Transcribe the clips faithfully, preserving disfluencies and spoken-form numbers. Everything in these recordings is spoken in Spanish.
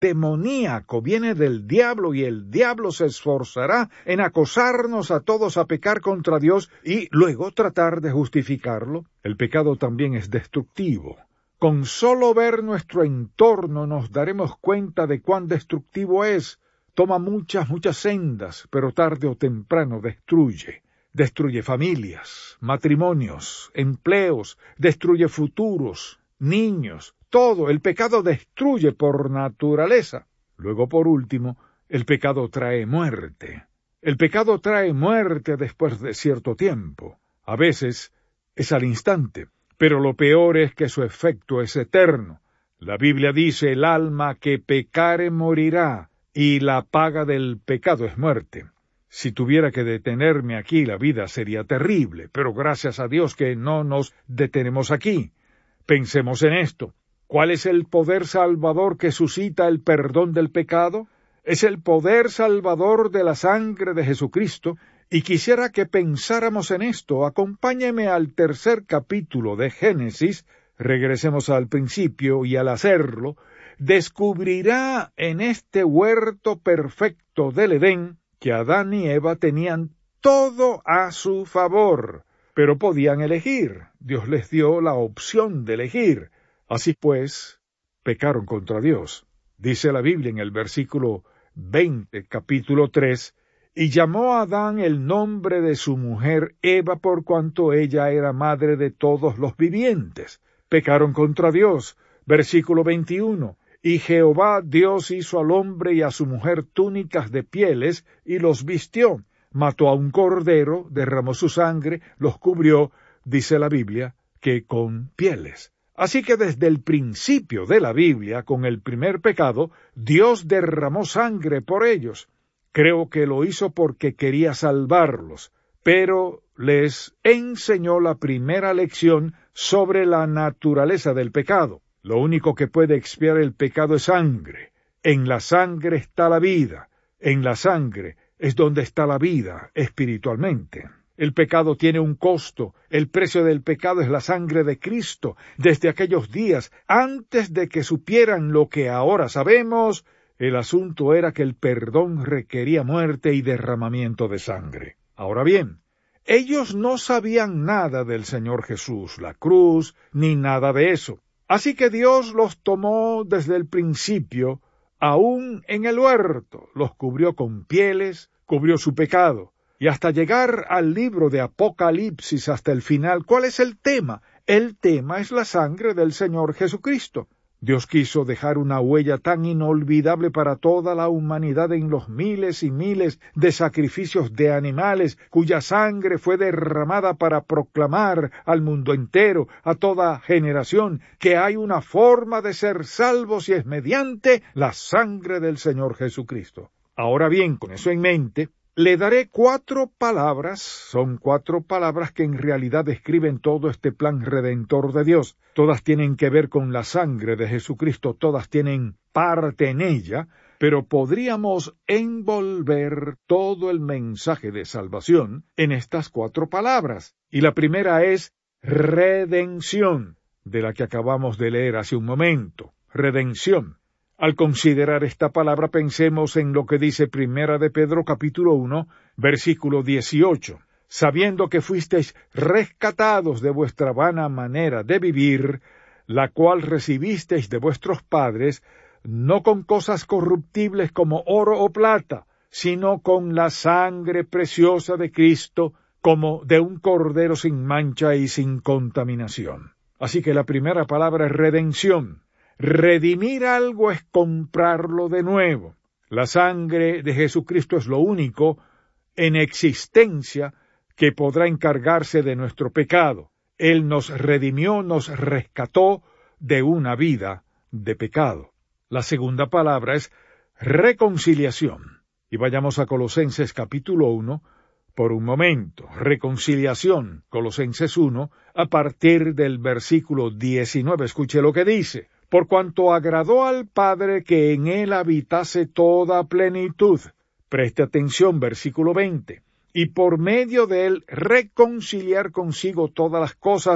demoníaco, viene del diablo, y el diablo se esforzará en acosarnos a todos a pecar contra Dios y luego tratar de justificarlo. El pecado también es destructivo. Con solo ver nuestro entorno nos daremos cuenta de cuán destructivo es. Toma muchas, muchas sendas, pero tarde o temprano destruye. Destruye familias, matrimonios, empleos, destruye futuros, niños, todo. El pecado destruye por naturaleza. Luego, por último, el pecado trae muerte. El pecado trae muerte después de cierto tiempo. A veces es al instante, pero lo peor es que su efecto es eterno. La Biblia dice: el alma que pecare morirá, y la paga del pecado es muerte. Si tuviera que detenerme aquí, la vida sería terrible, pero gracias a Dios que no nos detenemos aquí. Pensemos en esto. ¿Cuál es el poder salvador que suscita el perdón del pecado? Es el poder salvador de la sangre de Jesucristo, y quisiera que pensáramos en esto. Acompáñeme al tercer capítulo de Génesis. Regresemos al principio, y al hacerlo, descubrirá en este huerto perfecto del Edén que Adán y Eva tenían todo a su favor, pero podían elegir. Dios les dio la opción de elegir. Así pues, pecaron contra Dios. Dice la Biblia en el versículo veinte, capítulo tres, y llamó a Adán el nombre de su mujer Eva, por cuanto ella era madre de todos los vivientes. Pecaron contra Dios. Versículo veintiuno. Y Jehová Dios hizo al hombre y a su mujer túnicas de pieles, y los vistió. Mató a un cordero, derramó su sangre, los cubrió, dice la Biblia, que con pieles. Así que desde el principio de la Biblia, con el primer pecado, Dios derramó sangre por ellos. Creo que lo hizo porque quería salvarlos, pero les enseñó la primera lección sobre la naturaleza del pecado. Lo único que puede expiar el pecado es sangre. En la sangre está la vida. En la sangre es donde está la vida espiritualmente. El pecado tiene un costo. El precio del pecado es la sangre de Cristo. Desde aquellos días, antes de que supieran lo que ahora sabemos, el asunto era que el perdón requería muerte y derramamiento de sangre. Ahora bien, ellos no sabían nada del Señor Jesús, la cruz, ni nada de eso. Así que Dios los tomó desde el principio, aún en el huerto, los cubrió con pieles, cubrió su pecado, y hasta llegar al libro de Apocalipsis, hasta el final, ¿cuál es el tema? El tema es la sangre del Señor Jesucristo. Dios quiso dejar una huella tan inolvidable para toda la humanidad en los miles y miles de sacrificios de animales cuya sangre fue derramada para proclamar al mundo entero, a toda generación, que hay una forma de ser salvos y es mediante la sangre del Señor Jesucristo. Ahora bien, con eso en mente, le daré cuatro palabras, son cuatro palabras que en realidad describen todo este plan redentor de Dios. Todas tienen que ver con la sangre de Jesucristo, todas tienen parte en ella, pero podríamos envolver todo el mensaje de salvación en estas cuatro palabras. Y la primera es redención, de la que acabamos de leer hace un momento. Redención. Al considerar esta palabra, pensemos en lo que dice Primera de Pedro capítulo uno, versículo dieciocho. Sabiendo que fuisteis rescatados de vuestra vana manera de vivir, la cual recibisteis de vuestros padres, no con cosas corruptibles como oro o plata, sino con la sangre preciosa de Cristo, como de un cordero sin mancha y sin contaminación. Así que la primera palabra es redención. Redimir algo es comprarlo de nuevo. La sangre de Jesucristo es lo único en existencia que podrá encargarse de nuestro pecado. Él nos redimió, nos rescató de una vida de pecado. La segunda palabra es reconciliación. Y vayamos a Colosenses capítulo uno por un momento. Reconciliación, Colosenses uno, a partir del versículo diecinueve. Escuche lo que dice. Por cuanto agradó al Padre que en él habitase toda plenitud. Preste atención, versículo veinte. Y por medio de él reconciliar consigo todas las cosas,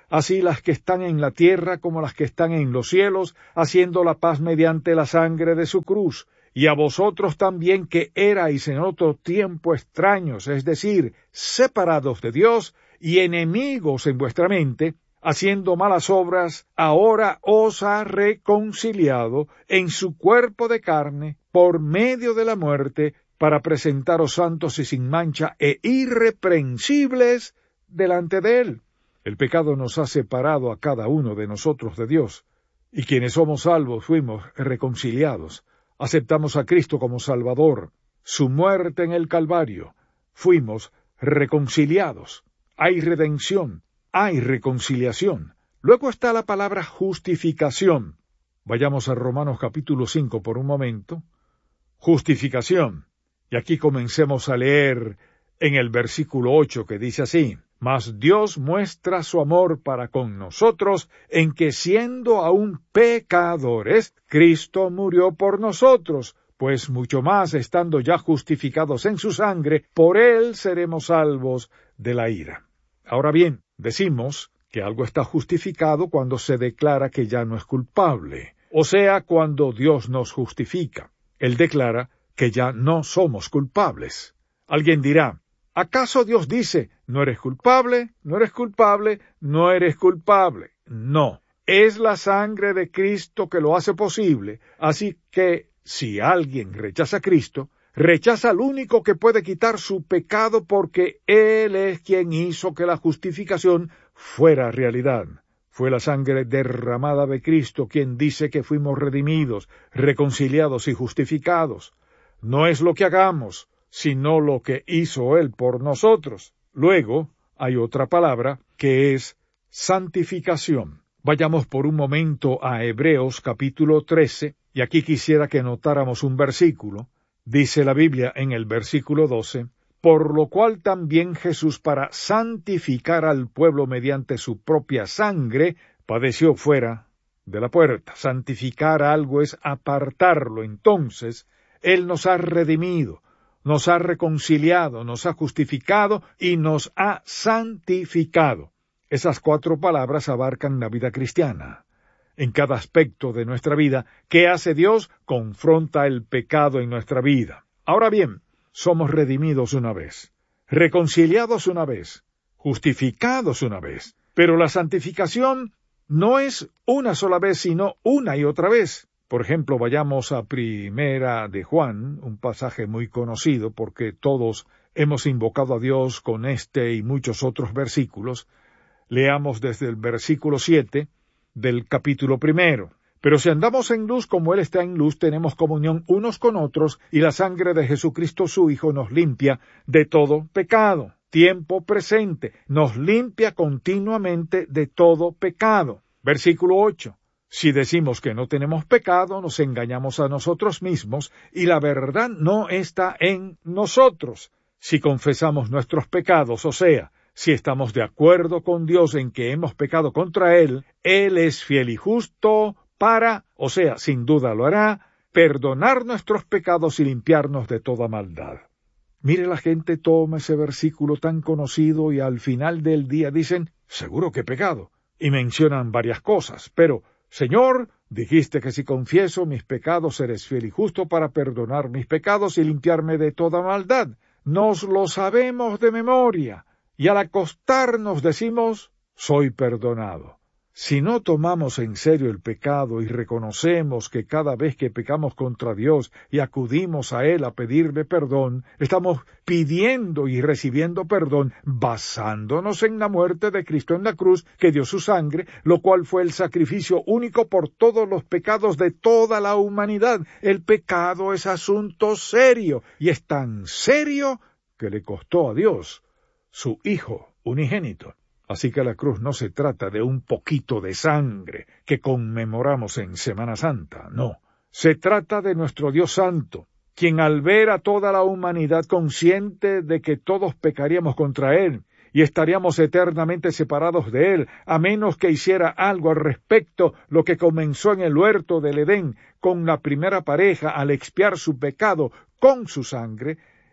así las que están en la tierra como las que están en los cielos, haciendo la paz mediante la sangre de su cruz. Y a vosotros también que erais en otro tiempo extraños, es decir, separados de Dios y enemigos en vuestra mente, haciendo malas obras, ahora os ha reconciliado en su cuerpo de carne por medio de la muerte, para presentaros santos y sin mancha e irreprensibles delante de él. El pecado nos ha separado a cada uno de nosotros de Dios, y quienes somos salvos fuimos reconciliados. Aceptamos a Cristo como Salvador, su muerte en el Calvario, fuimos reconciliados. Hay redención, hay reconciliación. Luego está la palabra justificación. Vayamos a Romanos capítulo cinco por un momento. Justificación. Y aquí comencemos a leer en el versículo ocho, que dice así: Mas Dios muestra su amor para con nosotros en que, siendo aún pecadores, Cristo murió por nosotros, pues mucho más, estando ya justificados en su sangre, por él seremos salvos de la ira. Ahora bien, decimos que algo está justificado cuando se declara que ya no es culpable, o sea, cuando Dios nos justifica. Él declara que ya no somos culpables. Alguien dirá: ¿acaso Dios dice, no eres culpable, no eres culpable, no eres culpable? No, es la sangre de Cristo que lo hace posible, así que si alguien rechaza a Cristo, rechaza al único que puede quitar su pecado, porque Él es quien hizo que la justificación fuera realidad. Fue la sangre derramada de Cristo quien dice que fuimos redimidos, reconciliados y justificados. No es lo que hagamos, sino lo que hizo Él por nosotros. Luego hay otra palabra que es santificación. Vayamos por un momento a Hebreos capítulo trece, y aquí quisiera que notáramos un versículo. Dice la Biblia en el versículo doce: Por lo cual también Jesús, para santificar al pueblo mediante su propia sangre, padeció fuera de la puerta. Santificar algo es apartarlo. Entonces, Él nos ha redimido, nos ha reconciliado, nos ha justificado y nos ha santificado. Esas cuatro palabras abarcan la vida cristiana. En cada aspecto de nuestra vida, ¿qué hace Dios? Confronta el pecado en nuestra vida. Ahora bien, somos redimidos una vez, reconciliados una vez, justificados una vez, pero la santificación no es una sola vez, sino una y otra vez. Por ejemplo, vayamos a Primera de Juan, un pasaje muy conocido porque todos hemos invocado a Dios con este y muchos otros versículos. Leamos desde el versículo siete del capítulo primero. Pero si andamos en luz como Él está en luz, tenemos comunión unos con otros, y la sangre de Jesucristo su Hijo nos limpia de todo pecado. Tiempo presente, nos limpia continuamente de todo pecado. Versículo ocho. Si decimos que no tenemos pecado, nos engañamos a nosotros mismos, y la verdad no está en nosotros. Si confesamos nuestros pecados, o sea, si estamos de acuerdo con Dios en que hemos pecado contra Él, Él es fiel y justo para, o sea, sin duda lo hará, perdonar nuestros pecados y limpiarnos de toda maldad. Mire, la gente toma ese versículo tan conocido y al final del día dicen, seguro que he pecado, y mencionan varias cosas, pero, Señor, dijiste que si confieso mis pecados eres fiel y justo para perdonar mis pecados y limpiarme de toda maldad. Nos lo sabemos de memoria, y al acostarnos decimos, soy perdonado. Si no tomamos en serio el pecado y reconocemos que cada vez que pecamos contra Dios y acudimos a Él a pedirle perdón, estamos pidiendo y recibiendo perdón basándonos en la muerte de Cristo en la cruz, que dio su sangre, lo cual fue el sacrificio único por todos los pecados de toda la humanidad. El pecado es asunto serio, y es tan serio que le costó a Dios su Hijo unigénito. Así que la cruz no se trata de un poquito de sangre que conmemoramos en Semana Santa, no. Se trata de nuestro Dios Santo, quien al ver a toda la humanidad consciente de que todos pecaríamos contra Él y estaríamos eternamente separados de Él, a menos que hiciera algo al respecto, lo que comenzó en el huerto del Edén con la primera pareja al expiar su pecado con su sangre,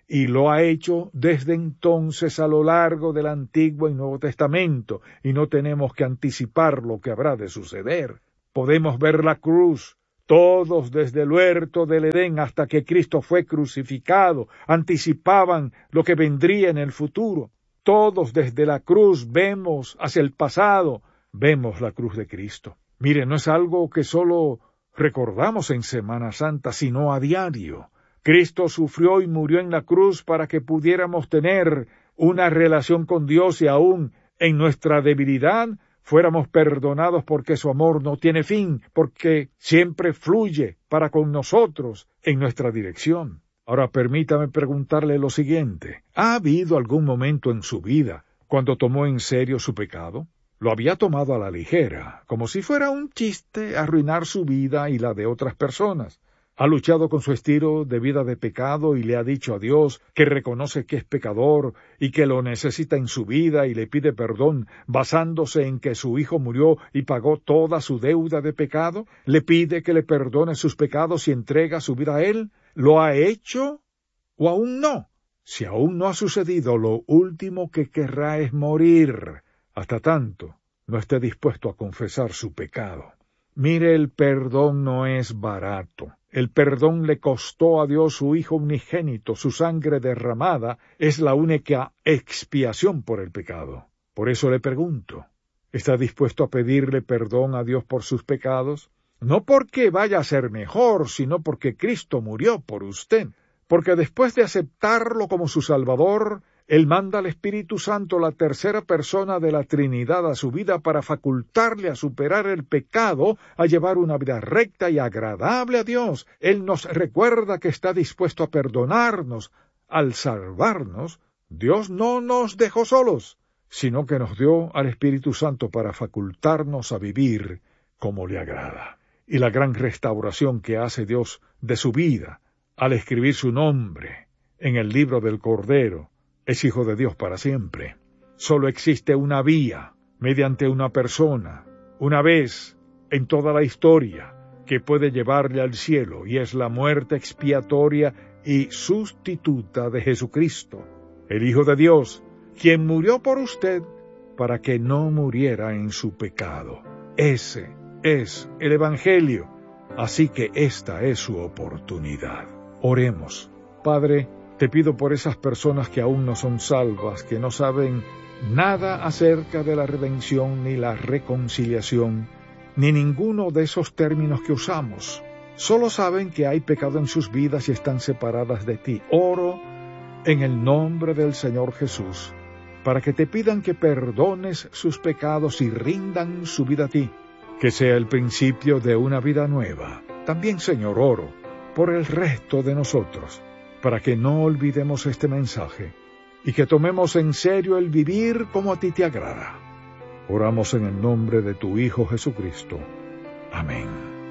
y lo ha hecho desde entonces a lo largo del Antiguo y Nuevo Testamento, y no tenemos que anticipar lo que habrá de suceder. Podemos ver la cruz. Todos desde el huerto del Edén hasta que Cristo fue crucificado anticipaban lo que vendría en el futuro. Todos desde la cruz vemos hacia el pasado, vemos la cruz de Cristo. Mire, no es algo que solo recordamos en Semana Santa, sino a diario. Cristo sufrió y murió en la cruz para que pudiéramos tener una relación con Dios y aún en nuestra debilidad fuéramos perdonados porque su amor no tiene fin, porque siempre fluye para con nosotros en nuestra dirección. Ahora permítame preguntarle lo siguiente. ¿Ha habido algún momento en su vida cuando tomó en serio su pecado? Lo había tomado a la ligera, como si fuera un chiste arruinar su vida y la de otras personas. Ha luchado con su estilo de vida de pecado y le ha dicho a Dios que reconoce que es pecador y que lo necesita en su vida y le pide perdón basándose en que su hijo murió y pagó toda su deuda de pecado. Le pide que le perdone sus pecados y entrega su vida a Él. ¿Lo ha hecho o aún no? Si aún no ha sucedido, lo último que querrá es morir, hasta tanto no esté dispuesto a confesar su pecado. Mire, el perdón no es barato. El perdón le costó a Dios su Hijo unigénito. Su sangre derramada es la única expiación por el pecado. Por eso le pregunto, ¿está dispuesto a pedirle perdón a Dios por sus pecados? No porque vaya a ser mejor, sino porque Cristo murió por usted. Porque después de aceptarlo como su Salvador, Él manda al Espíritu Santo, la tercera persona de la Trinidad, a su vida para facultarle a superar el pecado, a llevar una vida recta y agradable a Dios. Él nos recuerda que está dispuesto a perdonarnos. Al salvarnos, Dios no nos dejó solos, sino que nos dio al Espíritu Santo para facultarnos a vivir como le agrada. Y la gran restauración que hace Dios de su vida, al escribir su nombre en el libro del Cordero, es hijo de Dios para siempre. Solo existe una vía, mediante una persona, una vez en toda la historia, que puede llevarle al cielo, y es la muerte expiatoria y sustituta de Jesucristo, el Hijo de Dios, quien murió por usted para que no muriera en su pecado. Ese es el Evangelio, así que esta es su oportunidad. Oremos. Padre, te pido por esas personas que aún no son salvas, que no saben nada acerca de la redención ni la reconciliación, ni ninguno de esos términos que usamos. Solo saben que hay pecado en sus vidas y están separadas de ti. Oro en el nombre del Señor Jesús, para que te pidan que perdones sus pecados y rindan su vida a ti, que sea el principio de una vida nueva. También, Señor, oro por el resto de nosotros, para que no olvidemos este mensaje y que tomemos en serio el vivir como a ti te agrada. Oramos en el nombre de tu Hijo Jesucristo. Amén.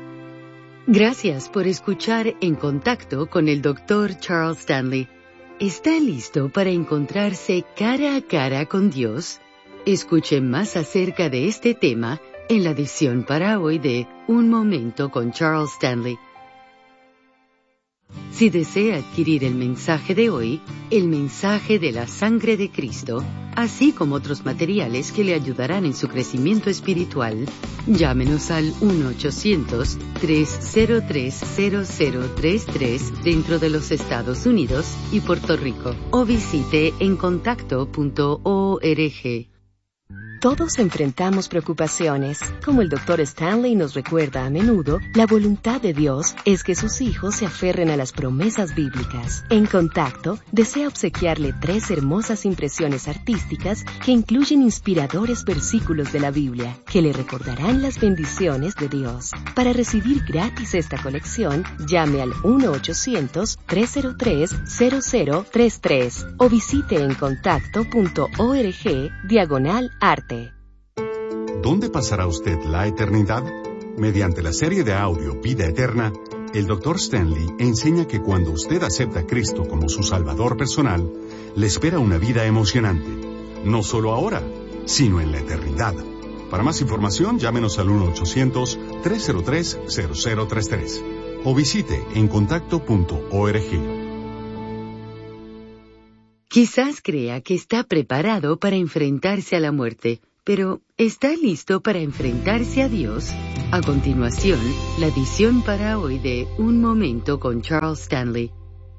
Gracias por escuchar En Contacto con el doctor Charles Stanley. ¿Está listo para encontrarse cara a cara con Dios? Escuche más acerca de este tema en la edición para hoy de Un Momento con Charles Stanley. Si desea adquirir el mensaje de hoy, el mensaje de la sangre de Cristo, así como otros materiales que le ayudarán en su crecimiento espiritual, llámenos al uno ochocientos, tres cero tres, cero cero tres tres dentro de los Estados Unidos y Puerto Rico, o visite en contacto punto org. Todos enfrentamos preocupaciones. Como el doctor Stanley nos recuerda a menudo, la voluntad de Dios es que sus hijos se aferren a las promesas bíblicas. En Contacto, desea obsequiarle tres hermosas impresiones artísticas que incluyen inspiradores versículos de la Biblia, que le recordarán las bendiciones de Dios. Para recibir gratis esta colección, llame al uno ochocientos, tres cero tres, cero cero tres tres o visite en contacto punto org diagonal arte. ¿Dónde pasará usted la eternidad? Mediante la serie de audio Vida Eterna, el doctor Stanley enseña que cuando usted acepta a Cristo como su Salvador personal, le espera una vida emocionante, no solo ahora, sino en la eternidad. Para más información, llámenos al uno ochocientos, tres cero tres, cero cero tres tres o visite en contacto punto org. Quizás crea que está preparado para enfrentarse a la muerte, pero ¿está listo para enfrentarse a Dios? A continuación, la edición para hoy de Un Momento con Charles Stanley.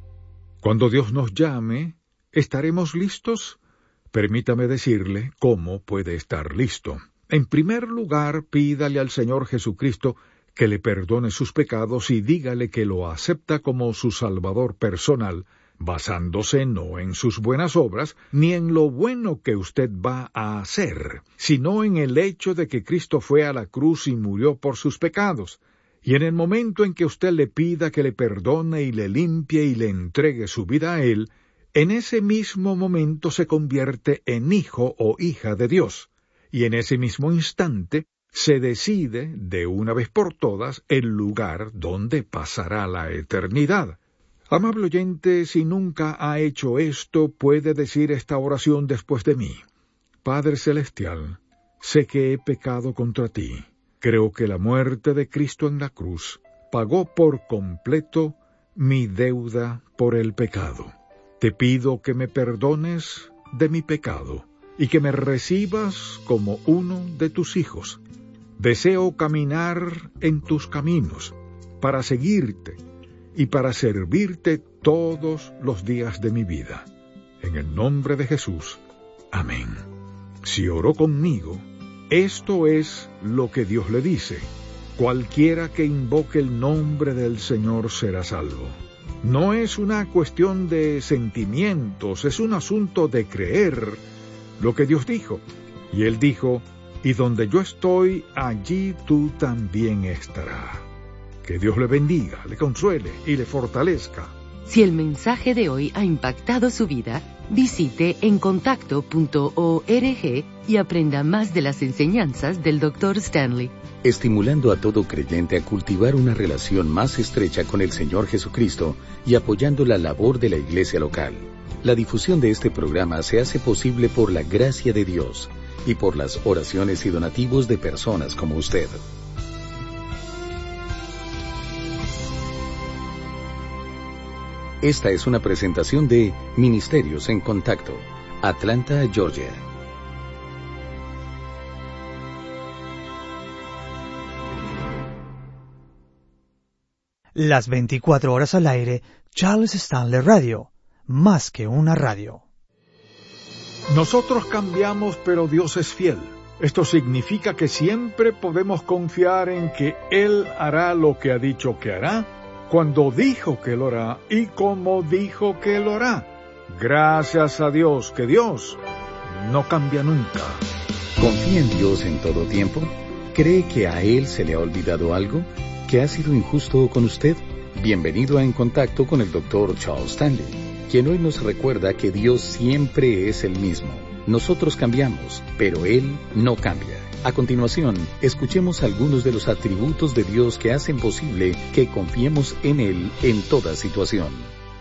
Cuando Dios nos llame, ¿estaremos listos? Permítame decirle cómo puede estar listo. En primer lugar, pídale al Señor Jesucristo que le perdone sus pecados y dígale que lo acepta como su Salvador personal, basándose no en sus buenas obras, ni en lo bueno que usted va a hacer, sino en el hecho de que Cristo fue a la cruz y murió por sus pecados. Y en el momento en que usted le pida que le perdone y le limpie y le entregue su vida a Él, en ese mismo momento se convierte en hijo o hija de Dios. Y en ese mismo instante se decide, de una vez por todas, el lugar donde pasará la eternidad. Amable oyente, si nunca ha hecho esto, puede decir esta oración después de mí. Padre Celestial, sé que he pecado contra ti. Creo que la muerte de Cristo en la cruz pagó por completo mi deuda por el pecado. Te pido que me perdones de mi pecado y que me recibas como uno de tus hijos. Deseo caminar en tus caminos para seguirte y para servirte todos los días de mi vida. En el nombre de Jesús. Amén. Si oró conmigo, esto es lo que Dios le dice. Cualquiera que invoque el nombre del Señor será salvo. No es una cuestión de sentimientos, es un asunto de creer lo que Dios dijo. Y Él dijo, y donde yo estoy, allí tú también estarás. Que Dios le bendiga, le consuele y le fortalezca. Si el mensaje de hoy ha impactado su vida, visite encontacto punto org y aprenda más de las enseñanzas del doctor Stanley. Estimulando a todo creyente a cultivar una relación más estrecha con el Señor Jesucristo y apoyando la labor de la iglesia local. La difusión de este programa se hace posible por la gracia de Dios y por las oraciones y donativos de personas como usted. Esta es una presentación de Ministerios en Contacto, Atlanta, Georgia. Las veinticuatro horas al aire, Charles Stanley Radio, más que una radio. Nosotros cambiamos, pero Dios es fiel. Esto significa que siempre podemos confiar en que Él hará lo que ha dicho que hará, cuando dijo que lo hará y como dijo que lo hará. Gracias a Dios, que Dios no cambia nunca. ¿Confía en Dios en todo tiempo? ¿Cree que a Él se le ha olvidado algo? ¿Que ha sido injusto con usted? Bienvenido a En Contacto con el doctor Charles Stanley, quien hoy nos recuerda que Dios siempre es el mismo. Nosotros cambiamos, pero Él no cambia. A continuación, escuchemos algunos de los atributos de Dios que hacen posible que confiemos en Él en toda situación.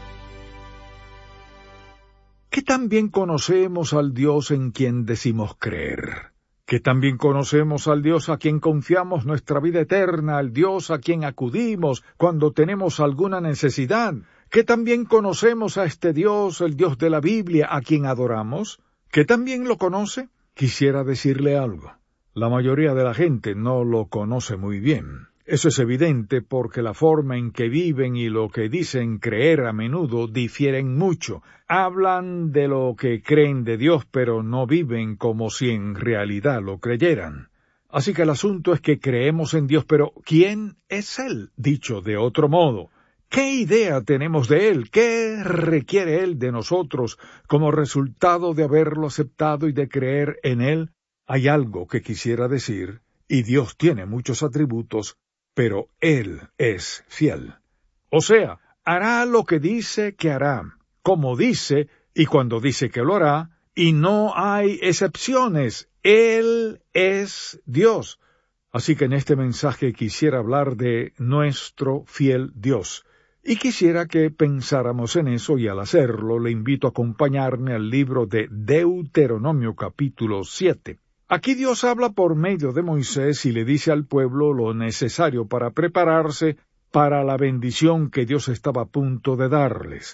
¿Qué tan bien conocemos al Dios en quien decimos creer? ¿Qué tan bien conocemos al Dios a quien confiamos nuestra vida eterna, al Dios a quien acudimos cuando tenemos alguna necesidad? ¿Qué tan bien conocemos a este Dios, el Dios de la Biblia, a quien adoramos? ¿Qué tan bien lo conoce? Quisiera decirle algo. La mayoría de la gente no lo conoce muy bien. Eso es evidente porque la forma en que viven y lo que dicen creer a menudo difieren mucho. Hablan de lo que creen de Dios, pero no viven como si en realidad lo creyeran. Así que el asunto es que creemos en Dios, pero ¿quién es Él? Dicho de otro modo, ¿qué idea tenemos de Él? ¿Qué requiere Él de nosotros como resultado de haberlo aceptado y de creer en Él? Hay algo que quisiera decir, y Dios tiene muchos atributos, pero Él es fiel. O sea, hará lo que dice que hará, como dice y cuando dice que lo hará, y no hay excepciones. Él es Dios. Así que en este mensaje quisiera hablar de nuestro fiel Dios. Y quisiera que pensáramos en eso, y al hacerlo le invito a acompañarme al libro de Deuteronomio capítulo siete. Aquí Dios habla por medio de Moisés y le dice al pueblo lo necesario para prepararse para la bendición que Dios estaba a punto de darles.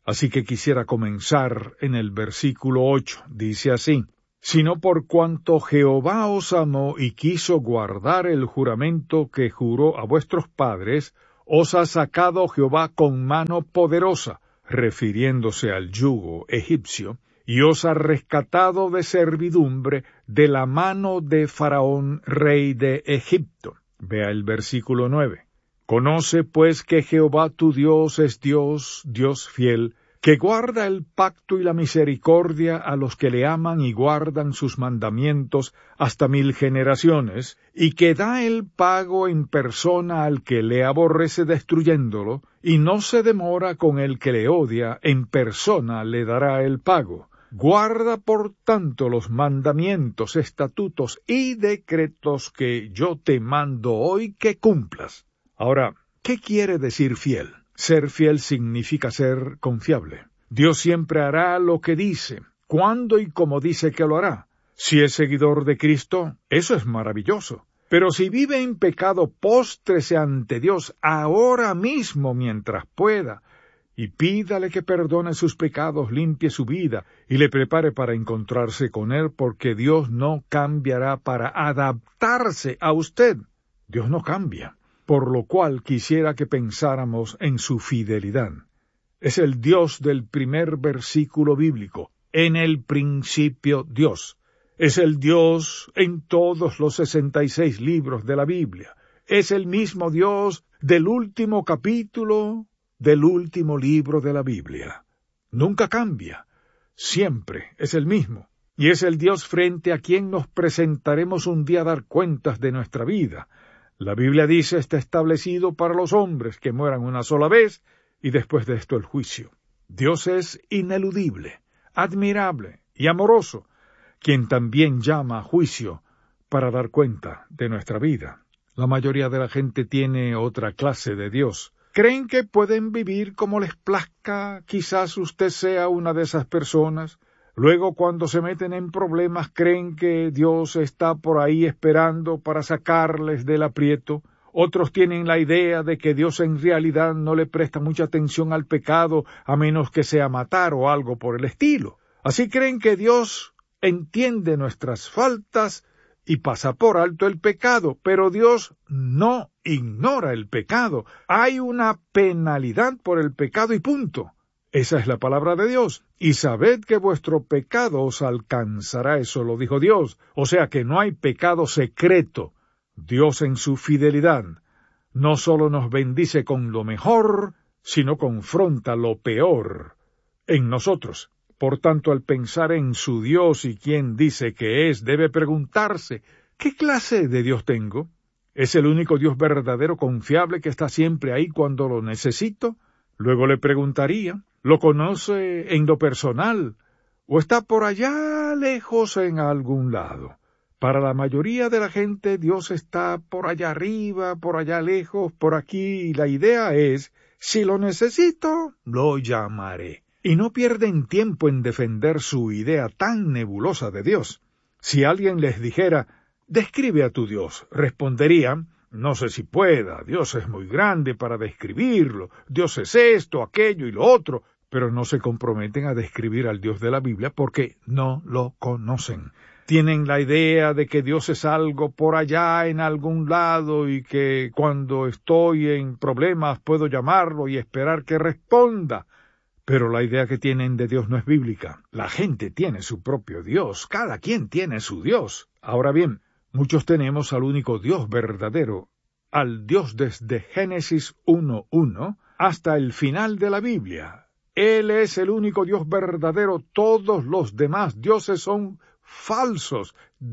Así que quisiera comenzar en el versículo ocho. Dice así: sino por cuanto Jehová os amó y quiso guardar el juramento que juró a vuestros padres, os ha sacado Jehová con mano poderosa, refiriéndose al yugo egipcio, y os ha rescatado de servidumbre de la mano de Faraón, rey de Egipto. Vea el versículo nueve. Conoce pues que Jehová tu Dios es Dios, Dios fiel, que guarda el pacto y la misericordia a los que le aman y guardan sus mandamientos hasta mil generaciones, y que da el pago en persona al que le aborrece destruyéndolo, y no se demora con el que le odia, en persona le dará el pago. Guarda por tanto los mandamientos, estatutos y decretos que yo te mando hoy que cumplas. Ahora, ¿qué quiere decir fiel? Ser fiel significa ser confiable. Dios siempre hará lo que dice, cuándo y como dice que lo hará. Si es seguidor de Cristo, eso es maravilloso. Pero si vive en pecado, póstrese ante Dios ahora mismo mientras pueda, y pídale que perdone sus pecados, limpie su vida, y le prepare para encontrarse con Él, porque Dios no cambiará para adaptarse a usted. Dios no cambia. Por lo cual quisiera que pensáramos en su fidelidad. Es el Dios del primer versículo bíblico, en el principio Dios. Es el Dios en todos los sesenta y seis libros de la Biblia. Es el mismo Dios del último capítulo del último libro de la Biblia. Nunca cambia, siempre es el mismo. Y es el Dios frente a quien nos presentaremos un día a dar cuentas de nuestra vida. La Biblia dice está establecido para los hombres que mueran una sola vez y después de esto el juicio. Dios es ineludible, admirable y amoroso, quien también llama a juicio para dar cuenta de nuestra vida. La mayoría de la gente tiene otra clase de Dios. Creen que pueden vivir como les plazca, quizás usted sea una de esas personas. Luego, cuando se meten en problemas, creen que Dios está por ahí esperando para sacarles del aprieto. Otros tienen la idea de que Dios en realidad no le presta mucha atención al pecado, a menos que sea matar o algo por el estilo. Así creen que Dios entiende nuestras faltas y pasa por alto el pecado, pero Dios no ignora el pecado. Hay una penalidad por el pecado y punto. Esa es la palabra de Dios. Y sabed que vuestro pecado os alcanzará, eso lo dijo Dios. O sea que no hay pecado secreto. Dios en su fidelidad no solo nos bendice con lo mejor, sino confronta lo peor en nosotros. Por tanto, al pensar en su Dios y quién dice que es, debe preguntarse, ¿qué clase de Dios tengo? ¿Es el único Dios verdadero, confiable, que está siempre ahí cuando lo necesito? Luego le preguntaría, ¿lo conoce en lo personal o está por allá lejos en algún lado? Para la mayoría de la gente Dios está por allá arriba, por allá lejos, por aquí, y la idea es, si lo necesito, lo llamaré. Y no pierden tiempo en defender su idea tan nebulosa de Dios. Si alguien les dijera, describe a tu Dios, responderían, no sé si pueda, Dios es muy grande para describirlo, Dios es esto, aquello y lo otro, pero no se comprometen a describir al Dios de la Biblia porque no lo conocen. Tienen la idea de que Dios es algo por allá en algún lado y que cuando estoy en problemas puedo llamarlo y esperar que responda. Pero la idea que tienen de Dios no es bíblica. La gente tiene su propio Dios, cada quien tiene su Dios. Ahora bien, muchos tenemos al único Dios verdadero, al Dios desde Génesis uno uno hasta el final de la Biblia. Él es el único Dios verdadero, todos los demás dioses son falsos,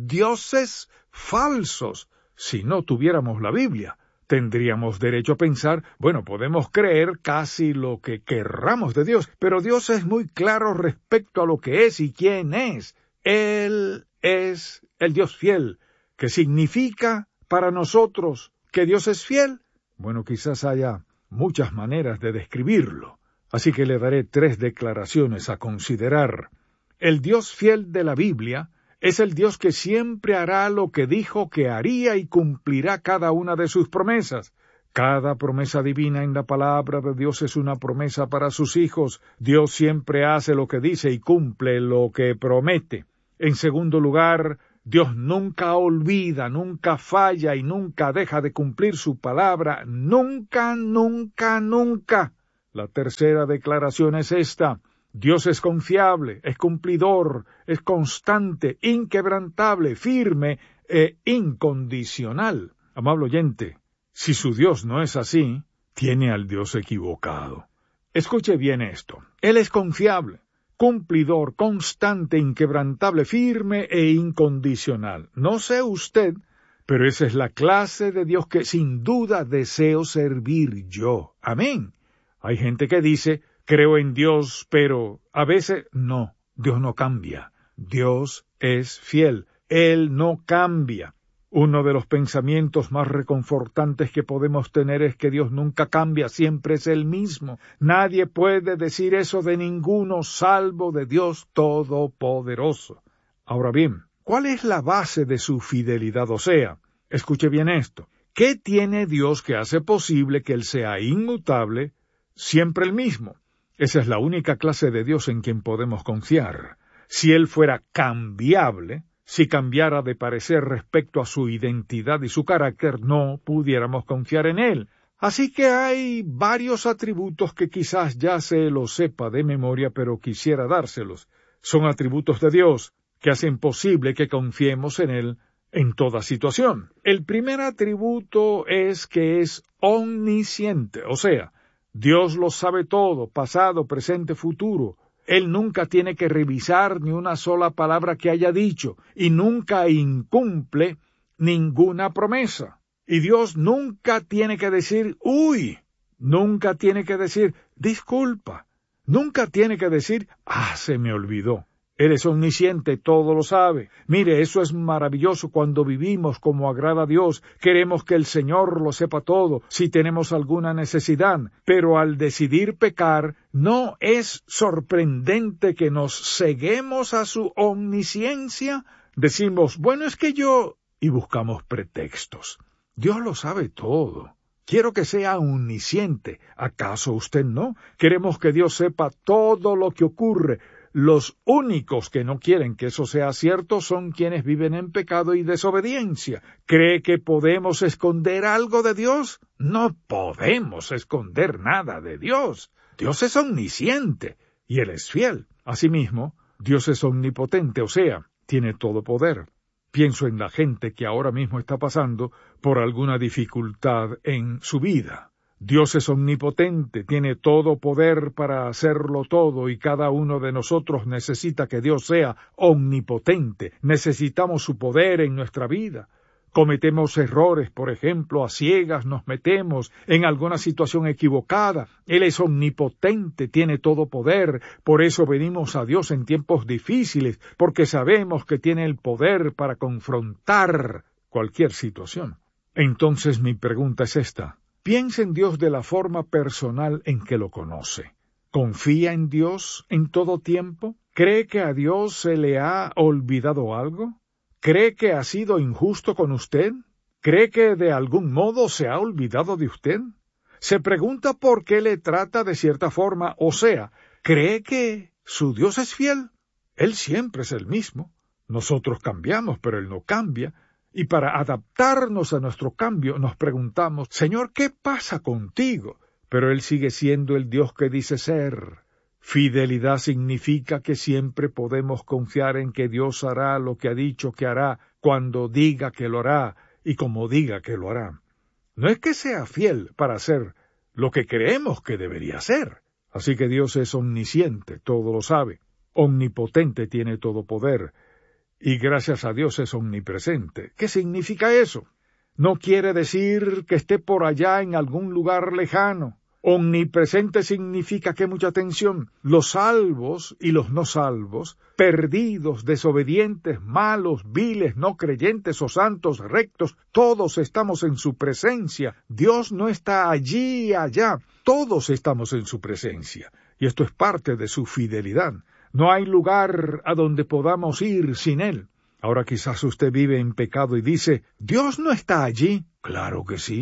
dioses falsos. Si no tuviéramos la Biblia, tendríamos derecho a pensar, bueno, podemos creer casi lo que querramos de Dios, pero Dios es muy claro respecto a lo que es y quién es. Él es el Dios fiel. ¿Qué significa para nosotros que Dios es fiel? Bueno, quizás haya muchas maneras de describirlo, así que le daré tres declaraciones a considerar. El Dios fiel de la Biblia es el Dios que siempre hará lo que dijo que haría y cumplirá cada una de sus promesas. Cada promesa divina en la palabra de Dios es una promesa para sus hijos. Dios siempre hace lo que dice y cumple lo que promete. En segundo lugar, Dios nunca olvida, nunca falla y nunca deja de cumplir su palabra. Nunca, nunca, nunca. La tercera declaración es esta. Dios es confiable, es cumplidor, es constante, inquebrantable, firme e incondicional. Amable oyente, si su Dios no es así, tiene al Dios equivocado. Escuche bien esto. Él es confiable, cumplidor, constante, inquebrantable, firme e incondicional. No sé usted, pero esa es la clase de Dios que sin duda deseo servir yo. Amén. Hay gente que dice, creo en Dios, pero a veces no. Dios no cambia. Dios es fiel. Él no cambia. Uno de los pensamientos más reconfortantes que podemos tener es que Dios nunca cambia, siempre es el mismo. Nadie puede decir eso de ninguno salvo de Dios Todopoderoso. Ahora bien, ¿cuál es la base de su fidelidad? O sea, escuche bien esto. ¿Qué tiene Dios que hace posible que Él sea inmutable, siempre el mismo? Esa es la única clase de Dios en quien podemos confiar. Si Él fuera cambiable, si cambiara de parecer respecto a su identidad y su carácter, no pudiéramos confiar en Él. Así que hay varios atributos que quizás ya se los sepa de memoria, pero quisiera dárselos. Son atributos de Dios que hacen posible que confiemos en Él en toda situación. El primer atributo es que es omnisciente, o sea, Dios lo sabe todo, pasado, presente, futuro. Él nunca tiene que revisar ni una sola palabra que haya dicho, y nunca incumple ninguna promesa. Y Dios nunca tiene que decir, uy, nunca tiene que decir, disculpa, nunca tiene que decir, ah, se me olvidó. Él es omnisciente, todo lo sabe. Mire, eso es maravilloso cuando vivimos como agrada a Dios. Queremos que el Señor lo sepa todo, si tenemos alguna necesidad. Pero al decidir pecar, ¿no es sorprendente que nos ceguemos a su omnisciencia? Decimos, bueno, es que yo... y buscamos pretextos. Dios lo sabe todo. Quiero que sea omnisciente. ¿Acaso usted no? Queremos que Dios sepa todo lo que ocurre. Los únicos que no quieren que eso sea cierto son quienes viven en pecado y desobediencia. ¿Cree que podemos esconder algo de Dios? No podemos esconder nada de Dios. Dios es omnisciente y Él es fiel. Asimismo, Dios es omnipotente, o sea, tiene todo poder. Pienso en la gente que ahora mismo está pasando por alguna dificultad en su vida. Dios es omnipotente, tiene todo poder para hacerlo todo y cada uno de nosotros necesita que Dios sea omnipotente. Necesitamos su poder en nuestra vida. Cometemos errores, por ejemplo, a ciegas nos metemos en alguna situación equivocada. Él es omnipotente, tiene todo poder. Por eso venimos a Dios en tiempos difíciles, porque sabemos que tiene el poder para confrontar cualquier situación. Entonces mi pregunta es esta. Piensa en Dios de la forma personal en que lo conoce. ¿Confía en Dios en todo tiempo? ¿Cree que a Dios se le ha olvidado algo? ¿Cree que ha sido injusto con usted? ¿Cree que de algún modo se ha olvidado de usted? ¿Se pregunta por qué le trata de cierta forma? O sea, ¿cree que su Dios es fiel? Él siempre es el mismo. Nosotros cambiamos, pero Él no cambia. Y para adaptarnos a nuestro cambio nos preguntamos, Señor, ¿qué pasa contigo? Pero Él sigue siendo el Dios que dice ser. Fidelidad significa que siempre podemos confiar en que Dios hará lo que ha dicho que hará, cuando diga que lo hará y como diga que lo hará. No es que sea fiel para hacer lo que creemos que debería hacer. Así que Dios es omnisciente, todo lo sabe. Omnipotente, tiene todo poder. Y gracias a Dios es omnipresente. ¿Qué significa eso? No quiere decir que esté por allá en algún lugar lejano. Omnipresente significa que, mucha atención, los salvos y los no salvos, perdidos, desobedientes, malos, viles, no creyentes o santos, rectos, todos estamos en su presencia. Dios no está allí y allá, todos estamos en su presencia. Y esto es parte de su fidelidad. No hay lugar a donde podamos ir sin Él. Ahora quizás usted vive en pecado y dice, ¿Dios no está allí? Claro que sí.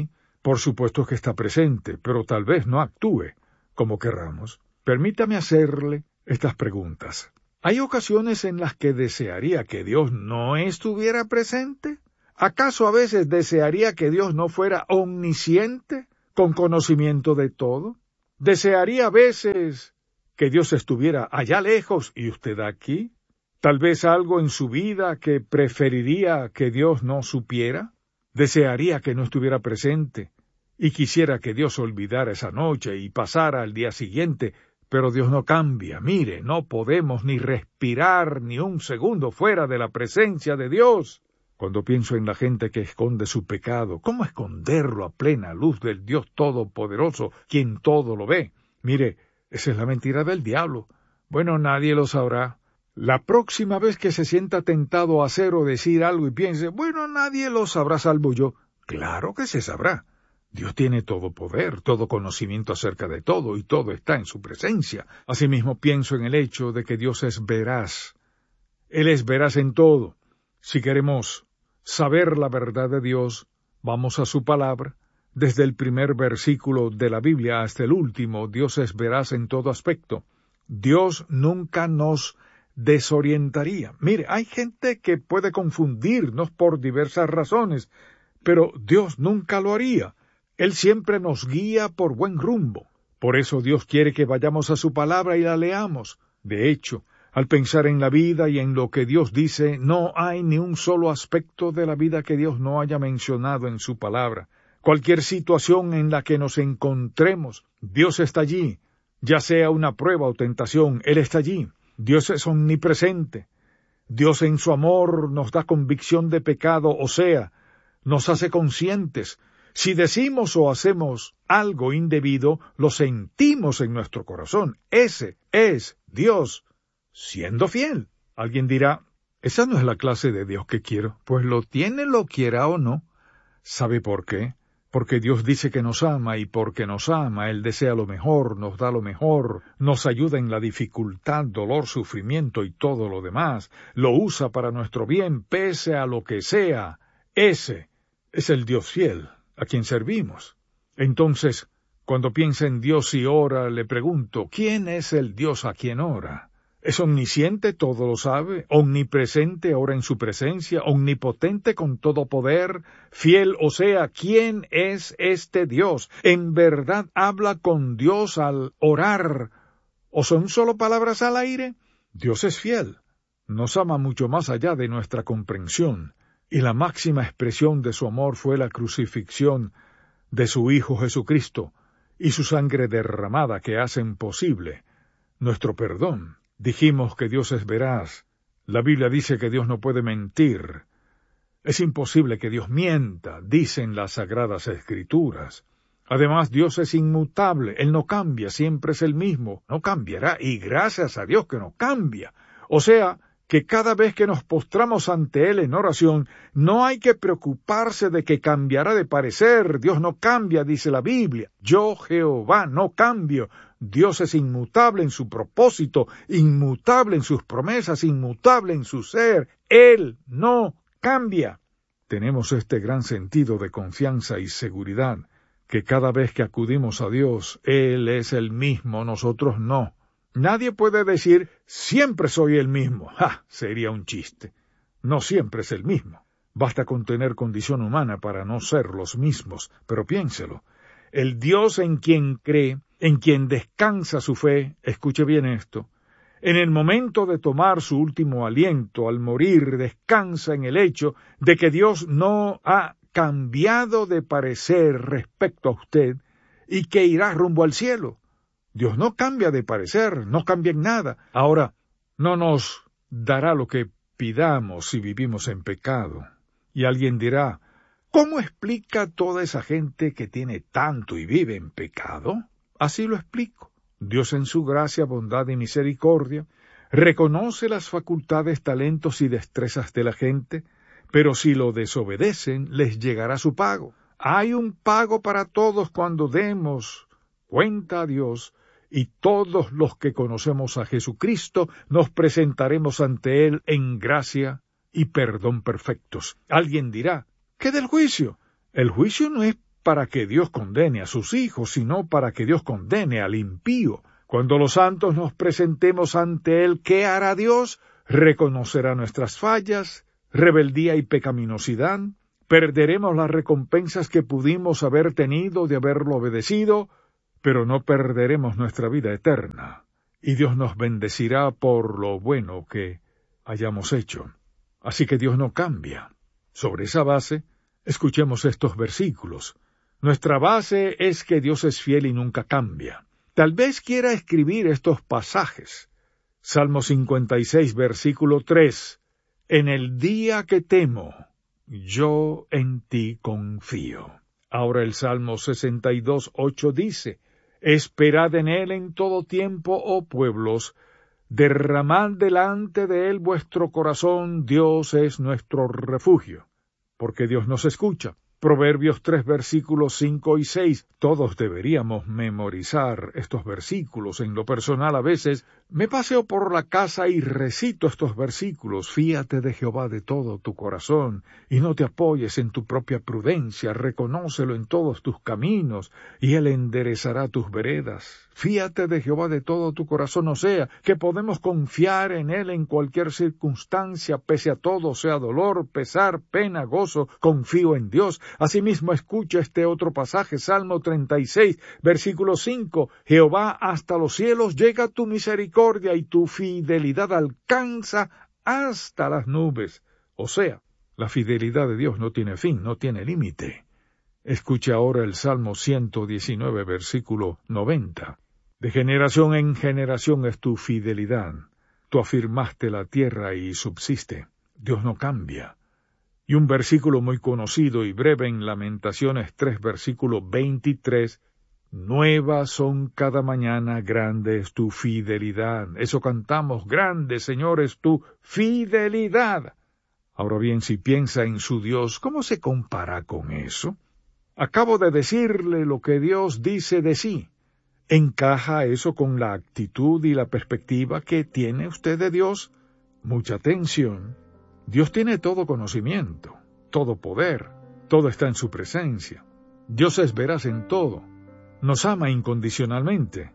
Por supuesto que está presente, pero tal vez no actúe como querramos. Permítame hacerle estas preguntas. ¿Hay ocasiones en las que desearía que Dios no estuviera presente? ¿Acaso a veces desearía que Dios no fuera omnisciente, con conocimiento de todo? ¿Desearía a veces que Dios estuviera allá lejos y usted aquí? ¿Tal vez algo en su vida que preferiría que Dios no supiera? ¿Desearía que no estuviera presente y quisiera que Dios olvidara esa noche y pasara al día siguiente? Pero Dios no cambia. Mire, no podemos ni respirar ni un segundo fuera de la presencia de Dios. Cuando pienso en la gente que esconde su pecado, ¿cómo esconderlo a plena luz del Dios Todopoderoso, quien todo lo ve? Mire, esa es la mentira del diablo. Bueno, nadie lo sabrá. La próxima vez que se sienta tentado a hacer o decir algo y piense, bueno, nadie lo sabrá salvo yo. Claro que se sabrá. Dios tiene todo poder, todo conocimiento acerca de todo, y todo está en su presencia. Asimismo pienso en el hecho de que Dios es veraz. Él es veraz en todo. Si queremos saber la verdad de Dios, vamos a su palabra. Desde el primer versículo de la Biblia hasta el último, Dios es veraz en todo aspecto. Dios nunca nos desorientaría. Mire, hay gente que puede confundirnos por diversas razones, pero Dios nunca lo haría. Él siempre nos guía por buen rumbo. Por eso Dios quiere que vayamos a su palabra y la leamos. De hecho, al pensar en la vida y en lo que Dios dice, no hay ni un solo aspecto de la vida que Dios no haya mencionado en su palabra. Cualquier situación en la que nos encontremos, Dios está allí. Ya sea una prueba o tentación, Él está allí. Dios es omnipresente. Dios en su amor nos da convicción de pecado, o sea, nos hace conscientes. Si decimos o hacemos algo indebido, lo sentimos en nuestro corazón. Ese es Dios, siendo fiel. Alguien dirá, esa no es la clase de Dios que quiero. Pues lo tiene, lo quiera o no. ¿Sabe por qué? Porque Dios dice que nos ama, y porque nos ama, Él desea lo mejor, nos da lo mejor, nos ayuda en la dificultad, dolor, sufrimiento y todo lo demás. Lo usa para nuestro bien, pese a lo que sea. Ese es el Dios fiel a quien servimos. Entonces, cuando piensa en Dios y ora, le pregunto, ¿quién es el Dios a quien ora? ¿Es omnisciente, todo lo sabe? ¿Omnipresente, ora en su presencia? ¿Omnipotente con todo poder? Fiel, o sea, ¿quién es este Dios? ¿En verdad habla con Dios al orar? ¿O son solo palabras al aire? Dios es fiel. Nos ama mucho más allá de nuestra comprensión. Y la máxima expresión de su amor fue la crucifixión de su Hijo Jesucristo y su sangre derramada que hacen posible nuestro perdón. Dijimos que Dios es veraz. La Biblia dice que Dios no puede mentir. Es imposible que Dios mienta, dicen las Sagradas Escrituras. Además, Dios es inmutable. Él no cambia, siempre es el mismo. No cambiará, y gracias a Dios que no cambia. O sea, que cada vez que nos postramos ante Él en oración, no hay que preocuparse de que cambiará de parecer. Dios no cambia, dice la Biblia. Yo, Jehová, no cambio. Dios es inmutable en su propósito, inmutable en sus promesas, inmutable en su ser. Él no cambia. Tenemos este gran sentido de confianza y seguridad, que cada vez que acudimos a Dios, Él es el mismo, nosotros no. Nadie puede decir, siempre soy el mismo. ¡Ja! Sería un chiste. No siempre es el mismo. Basta con tener condición humana para no ser los mismos. Pero piénselo. El Dios en quien cree, en quien descansa su fe, escuche bien esto, en el momento de tomar su último aliento, al morir, descansa en el hecho de que Dios no ha cambiado de parecer respecto a usted y que irá rumbo al cielo. Dios no cambia de parecer, no cambia en nada. Ahora, no nos dará lo que pidamos si vivimos en pecado. Y alguien dirá, ¿cómo explica toda esa gente que tiene tanto y vive en pecado? Así lo explico. Dios en su gracia, bondad y misericordia reconoce las facultades, talentos y destrezas de la gente, pero si lo desobedecen, les llegará su pago. Hay un pago para todos cuando demos cuenta a Dios, y todos los que conocemos a Jesucristo nos presentaremos ante Él en gracia y perdón perfectos. Alguien dirá, ¿qué del juicio? El juicio no es para que Dios condene a sus hijos, sino para que Dios condene al impío. Cuando los santos nos presentemos ante Él, ¿qué hará Dios? Reconocerá nuestras fallas, rebeldía y pecaminosidad. Perderemos las recompensas que pudimos haber tenido de haberlo obedecido, pero no perderemos nuestra vida eterna. Y Dios nos bendecirá por lo bueno que hayamos hecho. Así que Dios no cambia. Sobre esa base, escuchemos estos versículos. Nuestra base es que Dios es fiel y nunca cambia. Tal vez quiera escribir estos pasajes. Salmo cincuenta y seis, versículo tres. En el día que temo, yo en ti confío. Ahora el Salmo sesenta y dos, ocho dice, Esperad en él en todo tiempo, oh pueblos, derramad delante de él vuestro corazón, Dios es nuestro refugio. Porque Dios nos escucha. Proverbios tres, versículos cinco y seis. Todos deberíamos memorizar estos versículos. En lo personal, a veces me paseo por la casa y recito estos versículos. Fíate de Jehová de todo tu corazón, y no te apoyes en tu propia prudencia. Reconócelo en todos tus caminos, y él enderezará tus veredas. Fíate de Jehová de todo tu corazón, o sea, que podemos confiar en él en cualquier circunstancia, pese a todo, sea dolor, pesar, pena, gozo, confío en Dios. Asimismo, escucha este otro pasaje, Salmo treinta y seis, versículo cinco. Jehová, hasta los cielos llega tu misericordia y tu fidelidad alcanza hasta las nubes. O sea, la fidelidad de Dios no tiene fin, no tiene límite. Escucha ahora el Salmo ciento diecinueve, versículo noventa. De generación en generación es tu fidelidad. Tú afirmaste la tierra y subsiste. Dios no cambia. Y un versículo muy conocido y breve en Lamentaciones tres, versículo veintitrés, nuevas son cada mañana, grande es tu fidelidad. Eso cantamos, grande, Señor, es tu fidelidad. Ahora bien, si piensa en su Dios, ¿cómo se compara con eso? Acabo de decirle lo que Dios dice de sí. ¿Encaja eso con la actitud y la perspectiva que tiene usted de Dios? Mucha atención. Dios tiene todo conocimiento, todo poder, todo está en su presencia. Dios es veraz en todo, nos ama incondicionalmente,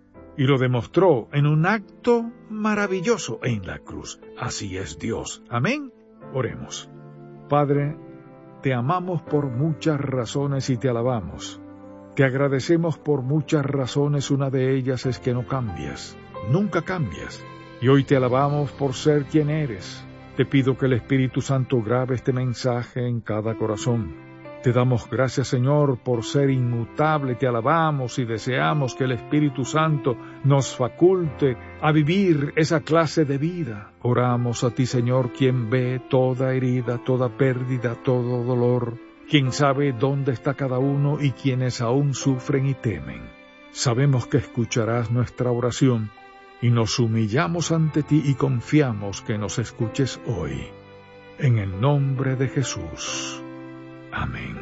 y lo demostró en un acto maravilloso en la cruz. Así es Dios. Amén. Oremos. Padre, te amamos por muchas razones y te alabamos. Te agradecemos por muchas razones, una de ellas es que no cambias, nunca cambias, y hoy te alabamos por ser quien eres. Te pido que el Espíritu Santo grabe este mensaje en cada corazón. Te damos gracias, Señor, por ser inmutable. Te alabamos y deseamos que el Espíritu Santo nos faculte a vivir esa clase de vida. Oramos a ti, Señor, quien ve toda herida, toda pérdida, todo dolor, quien sabe dónde está cada uno y quienes aún sufren y temen. Sabemos que escucharás nuestra oración, y nos humillamos ante ti y confiamos que nos escuches hoy. En el nombre de Jesús. Amén.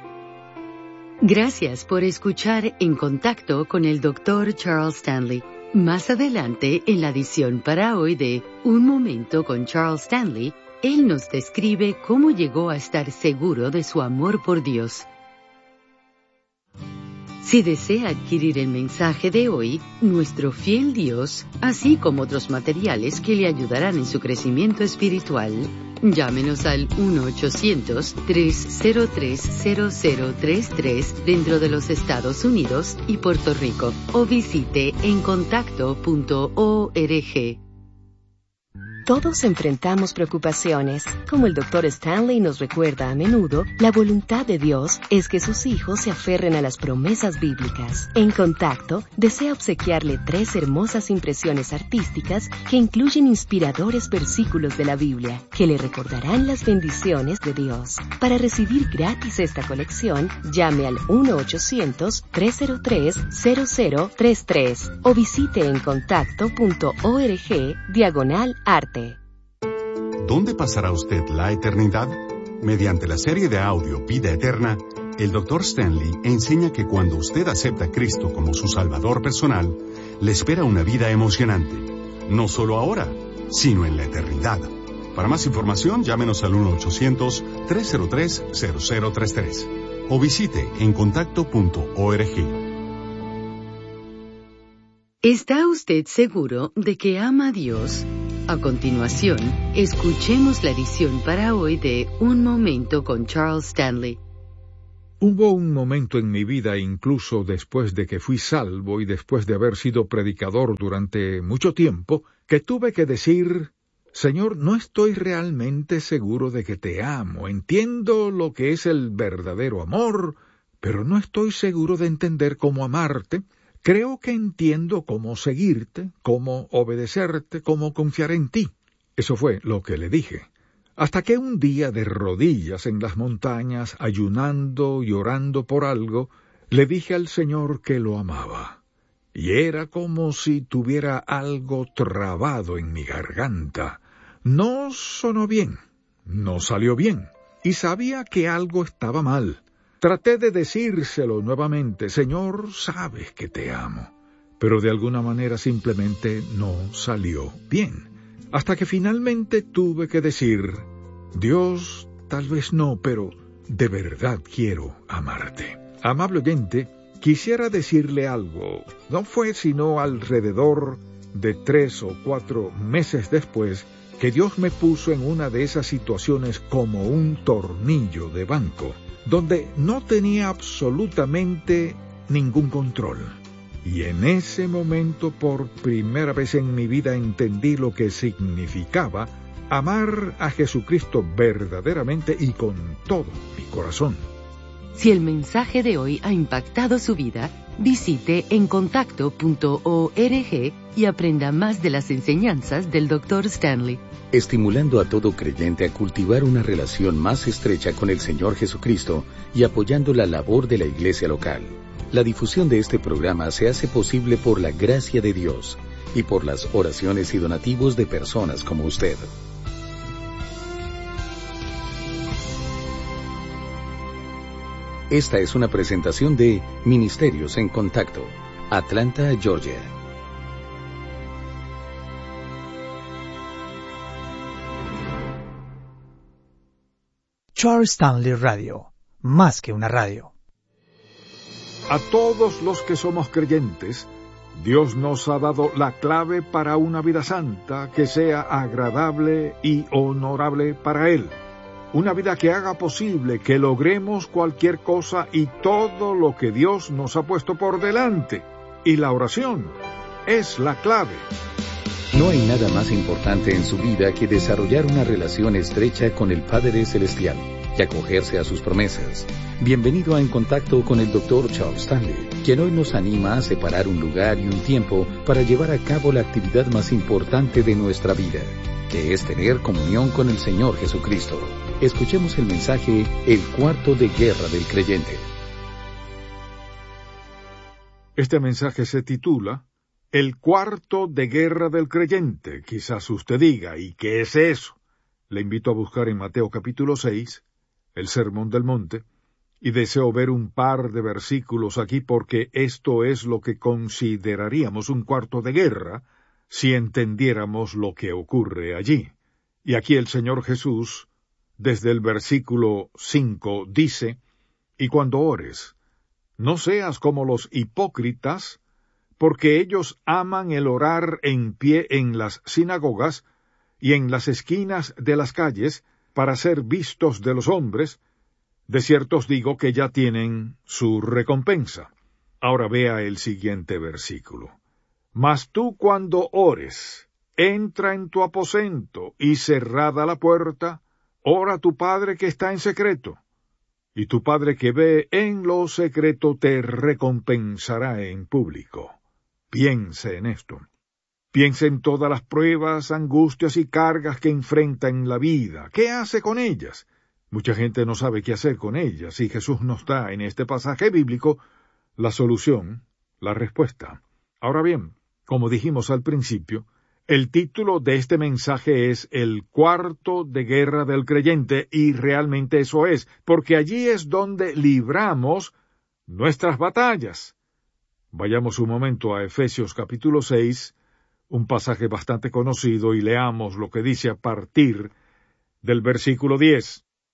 Gracias por escuchar En Contacto con el doctor Charles Stanley. Más adelante, en la edición para hoy de Un Momento con Charles Stanley, él nos describe cómo llegó a estar seguro de su amor por Dios. Si desea adquirir el mensaje de hoy, Nuestro Fiel Dios, así como otros materiales que le ayudarán en su crecimiento espiritual, llámenos al uno ochocientos, tres cero tres, cero cero tres tres dentro de los Estados Unidos y Puerto Rico, o visite en contacto punto org. Todos enfrentamos preocupaciones. Como el doctor Stanley nos recuerda a menudo, la voluntad de Dios es que sus hijos se aferren a las promesas bíblicas. En Contacto, desea obsequiarle tres hermosas impresiones artísticas que incluyen inspiradores versículos de la Biblia, que le recordarán las bendiciones de Dios. Para recibir gratis esta colección, llame al uno ochocientos, tres cero tres, cero cero tres tres o visite en contacto punto org diagonal arte. ¿Dónde pasará usted la eternidad? Mediante la serie de audio Vida Eterna, el doctor Stanley enseña que cuando usted acepta a Cristo como su Salvador personal, le espera una vida emocionante. No solo ahora, sino en la eternidad. Para más información, llámenos al uno ochocientos, tres cero tres, cero cero tres tres o visite encontacto punto org. ¿Está usted seguro de que ama a Dios? A continuación, escuchemos la edición para hoy de Un Momento con Charles Stanley. Hubo un momento en mi vida, incluso después de que fui salvo y después de haber sido predicador durante mucho tiempo, que tuve que decir: Señor, no estoy realmente seguro de que te amo. Entiendo lo que es el verdadero amor, pero no estoy seguro de entender cómo amarte. Creo que entiendo cómo seguirte, cómo obedecerte, cómo confiar en ti. Eso fue lo que le dije. Hasta que un día, de rodillas en las montañas, ayunando y orando por algo, le dije al Señor que lo amaba. Y era como si tuviera algo trabado en mi garganta. No sonó bien, no salió bien, y sabía que algo estaba mal. Traté de decírselo nuevamente: Señor, sabes que te amo. Pero de alguna manera simplemente no salió bien. Hasta que finalmente tuve que decir: Dios, tal vez no, pero de verdad quiero amarte. Amable oyente, quisiera decirle algo. No fue sino alrededor de tres o cuatro meses después que Dios me puso en una de esas situaciones como un tornillo de banco, donde no tenía absolutamente ningún control. Y en ese momento, por primera vez en mi vida, entendí lo que significaba amar a Jesucristo verdaderamente y con todo mi corazón. Si el mensaje de hoy ha impactado su vida, visite encontacto punto org y aprenda más de las enseñanzas del doctor Stanley. Estimulando a todo creyente a cultivar una relación más estrecha con el Señor Jesucristo y apoyando la labor de la iglesia local. La difusión de este programa se hace posible por la gracia de Dios y por las oraciones y donativos de personas como usted. Esta es una presentación de Ministerios en Contacto, Atlanta, Georgia. Charles Stanley Radio, más que una radio. A todos los que somos creyentes, Dios nos ha dado la clave para una vida santa que sea agradable y honorable para Él. Una vida que haga posible que logremos cualquier cosa y todo lo que Dios nos ha puesto por delante. Y la oración es la clave. No hay nada más importante en su vida que desarrollar una relación estrecha con el Padre Celestial y acogerse a sus promesas. Bienvenido a En Contacto con el doctor Charles Stanley, quien hoy nos anima a separar un lugar y un tiempo para llevar a cabo la actividad más importante de nuestra vida, que es tener comunión con el Señor Jesucristo. Escuchemos el mensaje El cuarto de guerra del creyente. Este mensaje se titula El cuarto de guerra del creyente. Quizás usted diga: ¿y qué es eso? Le invito a buscar en Mateo capítulo seis, el Sermón del Monte, y deseo ver un par de versículos aquí porque esto es lo que consideraríamos un cuarto de guerra si entendiéramos lo que ocurre allí. Y aquí el Señor Jesús, desde el versículo cinco, dice: Y cuando ores, no seas como los hipócritas, porque ellos aman el orar en pie en las sinagogas y en las esquinas de las calles, para ser vistos de los hombres. De cierto os digo que ya tienen su recompensa. Ahora vea el siguiente versículo. Mas tú cuando ores, entra en tu aposento, y cerrada la puerta, ora a tu Padre que está en secreto, y tu Padre que ve en lo secreto te recompensará en público. Piense en esto. Piense en todas las pruebas, angustias y cargas que enfrenta en la vida. ¿Qué hace con ellas? Mucha gente no sabe qué hacer con ellas, y Jesús nos da en este pasaje bíblico la solución, la respuesta. Ahora bien, como dijimos al principio, el título de este mensaje es El cuarto de guerra del creyente, y realmente eso es, porque allí es donde libramos nuestras batallas. Vayamos un momento a Efesios capítulo seis, un pasaje bastante conocido, y leamos lo que dice a partir del versículo diez.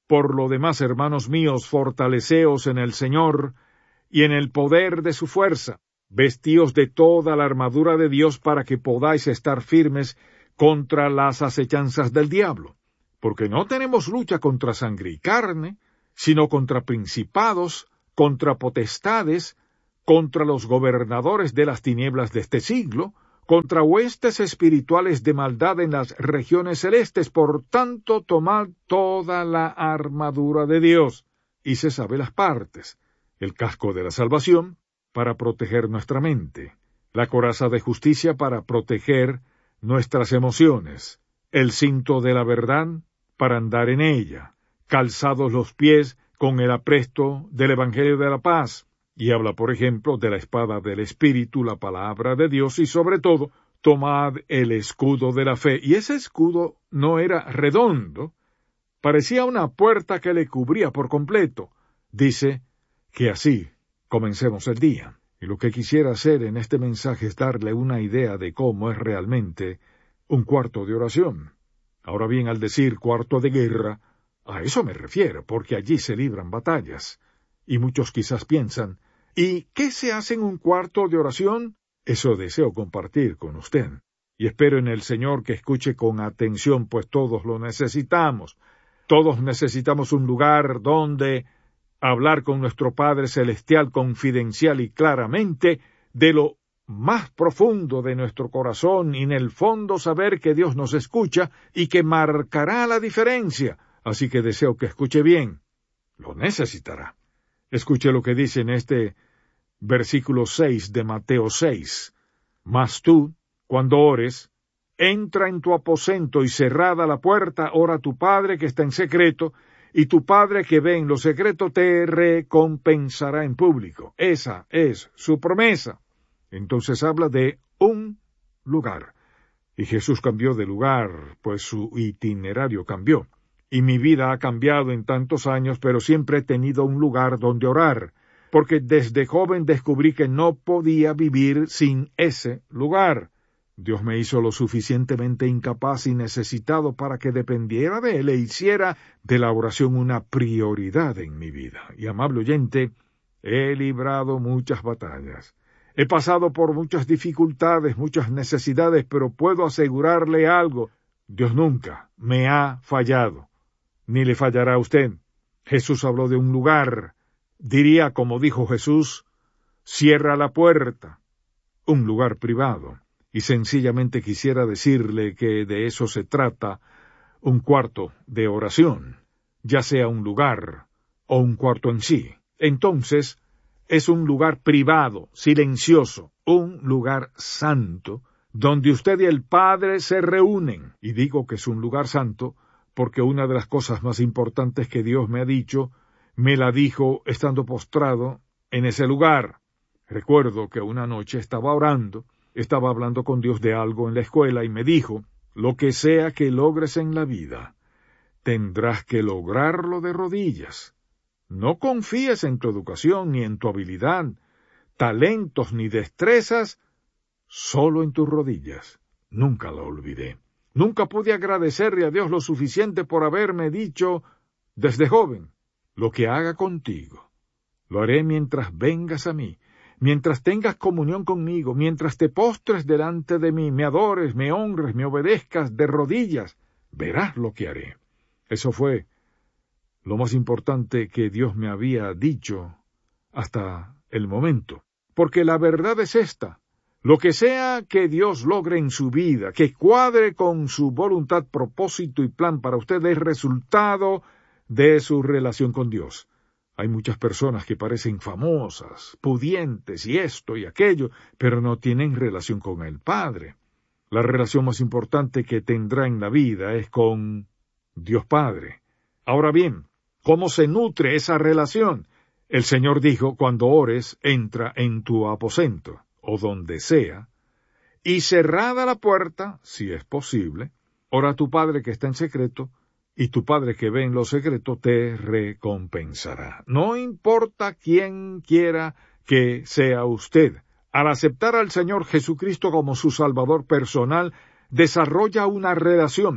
Por lo demás, hermanos míos, fortaleceos en el Señor y en el poder de su fuerza. Vestíos de toda la armadura de Dios para que podáis estar firmes contra las acechanzas del diablo. Porque no tenemos lucha contra sangre y carne, sino contra principados, contra potestades, contra los gobernadores de las tinieblas de este siglo, contra huestes espirituales de maldad en las regiones celestes. Por tanto, tomad toda la armadura de Dios. Y se sabe las partes: el casco de la salvación, para proteger nuestra mente; la coraza de justicia, para proteger nuestras emociones; el cinto de la verdad, para andar en ella; calzados los pies con el apresto del Evangelio de la paz. Y habla, por ejemplo, de la espada del Espíritu, la palabra de Dios, y sobre todo, tomad el escudo de la fe. Y ese escudo no era redondo, parecía una puerta que le cubría por completo. Dice que así comencemos el día. Y lo que quisiera hacer en este mensaje es darle una idea de cómo es realmente un cuarto de oración. Ahora bien, al decir cuarto de guerra, a eso me refiero, porque allí se libran batallas. Y muchos quizás piensan, ¿y qué se hace en un cuarto de oración? Eso deseo compartir con usted. Y espero en el Señor que escuche con atención, pues todos lo necesitamos. Todos necesitamos un lugar donde hablar con nuestro Padre Celestial confidencial y claramente, de lo más profundo de nuestro corazón, y en el fondo saber que Dios nos escucha y que marcará la diferencia. Así que deseo que escuche bien. Lo necesitará. Escuche lo que dice en este versículo seis de Mateo seis. Mas tú, cuando ores, entra en tu aposento y cerrada la puerta, ora a tu Padre que está en secreto, y tu Padre que ve en lo secreto te recompensará en público. Esa es su promesa. Entonces habla de un lugar. Y Jesús cambió de lugar, pues su itinerario cambió. Y mi vida ha cambiado en tantos años, pero siempre he tenido un lugar donde orar, porque desde joven descubrí que no podía vivir sin ese lugar. Dios me hizo lo suficientemente incapaz y necesitado para que dependiera de Él e hiciera de la oración una prioridad en mi vida. Y, amable oyente, he librado muchas batallas. He pasado por muchas dificultades, muchas necesidades, pero puedo asegurarle algo: Dios nunca me ha fallado, ni le fallará a usted. Jesús habló de un lugar. Diría, como dijo Jesús, cierra la puerta, un lugar privado. Y sencillamente quisiera decirle que de eso se trata un cuarto de oración, ya sea un lugar o un cuarto en sí. Entonces, es un lugar privado, silencioso, un lugar santo, donde usted y el Padre se reúnen. Y digo que es un lugar santo porque una de las cosas más importantes que Dios me ha dicho, me la dijo estando postrado en ese lugar. Recuerdo que una noche estaba orando, estaba hablando con Dios de algo en la escuela y me dijo: lo que sea que logres en la vida, tendrás que lograrlo de rodillas. No confíes en tu educación ni en tu habilidad, talentos ni destrezas, solo en tus rodillas. Nunca lo olvidé. Nunca pude agradecerle a Dios lo suficiente por haberme dicho desde joven: lo que haga contigo, lo haré mientras vengas a mí, mientras tengas comunión conmigo, mientras te postres delante de mí, me adores, me honres, me obedezcas de rodillas, verás lo que haré. Eso fue lo más importante que Dios me había dicho hasta el momento. Porque la verdad es esta: lo que sea que Dios logre en su vida, que cuadre con su voluntad, propósito y plan para usted, es resultado de su relación con Dios. Hay muchas personas que parecen famosas, pudientes y esto y aquello, pero no tienen relación con el Padre. La relación más importante que tendrá en la vida es con Dios Padre. Ahora bien, ¿cómo se nutre esa relación? El Señor dijo: cuando ores, entra en tu aposento, o donde sea, y cerrada la puerta, si es posible, ora a tu Padre que está en secreto, y tu Padre que ve en lo secreto te recompensará. No importa quién quiera que sea usted, al aceptar al Señor Jesucristo como su Salvador personal, desarrolla una relación,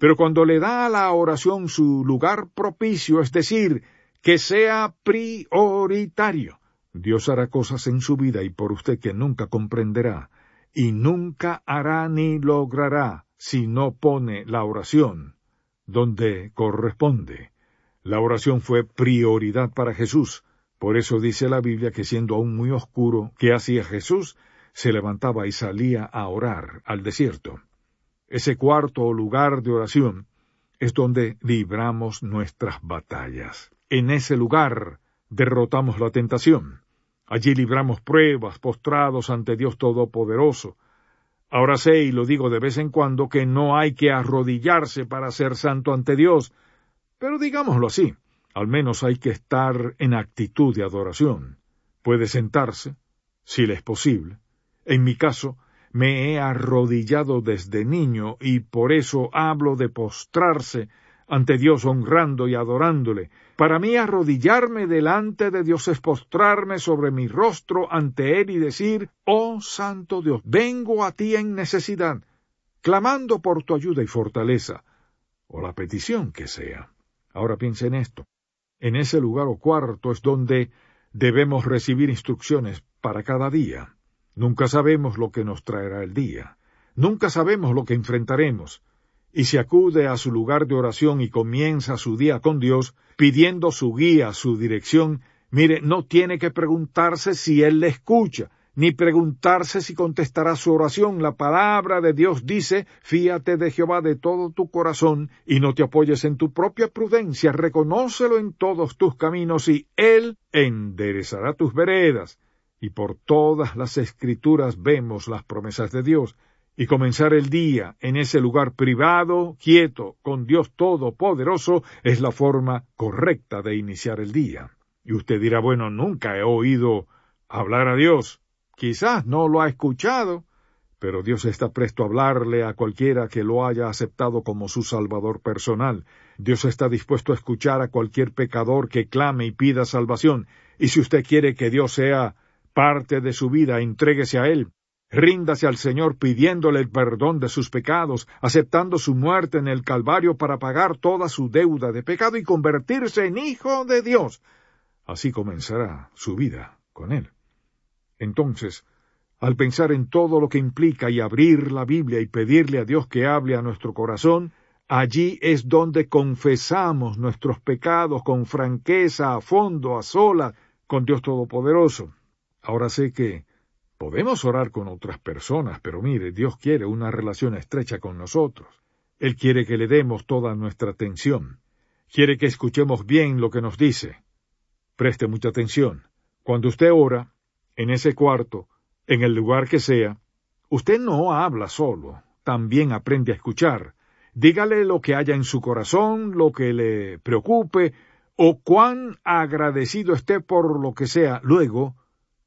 Pero cuando le da a la oración su lugar propicio, es decir, que sea prioritario, Dios hará cosas en su vida y por usted que nunca comprenderá, y nunca hará ni logrará si no pone la oración donde corresponde. La oración fue prioridad para Jesús. Por eso dice la Biblia que siendo aún muy oscuro, ¿qué hacía Jesús? Se levantaba y salía a orar al desierto. Ese cuarto lugar de oración es donde libramos nuestras batallas. En ese lugar derrotamos la tentación. Allí libramos pruebas, postrados ante Dios Todopoderoso. Ahora sé, y lo digo de vez en cuando, que no hay que arrodillarse para ser santo ante Dios, pero digámoslo así, al menos hay que estar en actitud de adoración. Puede sentarse, si le es posible. En mi caso, me he arrodillado desde niño y por eso hablo de postrarse ante Dios honrando y adorándole. Para mí arrodillarme delante de Dios es postrarme sobre mi rostro ante Él y decir, oh Santo Dios, vengo a ti en necesidad, clamando por tu ayuda y fortaleza, o la petición que sea. Ahora piense en esto. En ese lugar o cuarto es donde debemos recibir instrucciones para cada día. Nunca sabemos lo que nos traerá el día. Nunca sabemos lo que enfrentaremos. Y si acude a su lugar de oración y comienza su día con Dios, pidiendo su guía, su dirección, mire, no tiene que preguntarse si Él le escucha, ni preguntarse si contestará su oración. La palabra de Dios dice, fíate de Jehová de todo tu corazón, y no te apoyes en tu propia prudencia, reconócelo en todos tus caminos, y Él enderezará tus veredas. Y por todas las Escrituras vemos las promesas de Dios. Y comenzar el día en ese lugar privado, quieto, con Dios Todopoderoso, es la forma correcta de iniciar el día. Y usted dirá, bueno, nunca he oído hablar a Dios. Quizás no lo ha escuchado, pero Dios está presto a hablarle a cualquiera que lo haya aceptado como su Salvador personal. Dios está dispuesto a escuchar a cualquier pecador que clame y pida salvación. Y si usted quiere que Dios sea parte de su vida, entréguese a Él. Ríndase al Señor pidiéndole el perdón de sus pecados, aceptando su muerte en el Calvario para pagar toda su deuda de pecado y convertirse en hijo de Dios. Así comenzará su vida con Él. Entonces, al pensar en todo lo que implica y abrir la Biblia y pedirle a Dios que hable a nuestro corazón, allí es donde confesamos nuestros pecados con franqueza, a fondo, a solas, con Dios Todopoderoso. Ahora sé que podemos orar con otras personas, pero mire, Dios quiere una relación estrecha con nosotros. Él quiere que le demos toda nuestra atención. Quiere que escuchemos bien lo que nos dice. Preste mucha atención. Cuando usted ora, en ese cuarto, en el lugar que sea, usted no habla solo, también aprende a escuchar. Dígale lo que haya en su corazón, lo que le preocupe, o cuán agradecido esté por lo que sea. Luego,